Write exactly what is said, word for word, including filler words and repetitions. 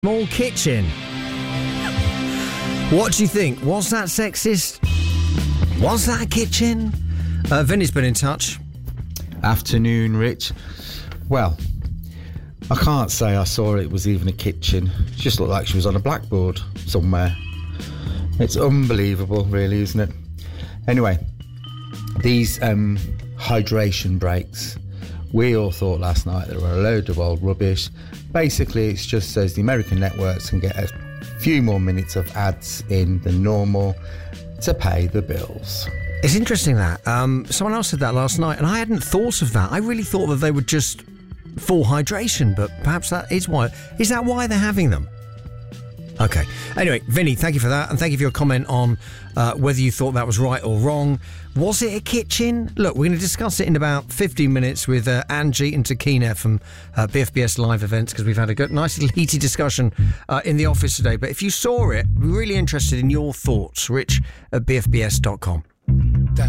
Small kitchen. What do you think? Was that sexist? Was that a kitchen? Uh, Vinny's been in touch. Afternoon, Rich. Well, I can't say I saw it was even a kitchen. It just looked like she was on a blackboard somewhere. It's unbelievable, really, isn't it? Anyway, these um, hydration breaks, we all thought last night they were a load of old rubbish. Basically, it's just so the American networks can get a few more minutes of ads in than normal to pay the bills. It's interesting that. Um, someone else said that last night, and I hadn't thought of that. I really thought that they were just for hydration, but perhaps that is why. Is that why they're having them? Okay. Anyway, Vinny, thank you for that, and thank you for your comment on uh, whether you thought that was right or wrong. Was it a kitchen? Look, we're going to discuss it in about fifteen minutes with uh, Angie and Takina from uh, B F B S Live Events, because we've had a good, nice little heated discussion uh, in the office today. But if you saw it, we're really interested in your thoughts. Rich at b f b s dot com.